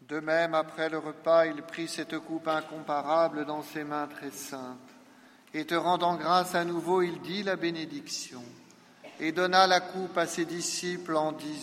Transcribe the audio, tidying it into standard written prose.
De même, après le repas, il prit cette coupe incomparable dans ses mains très saintes, et te rendant grâce à nouveau, il dit la bénédiction, et donna la coupe à ses disciples en disant :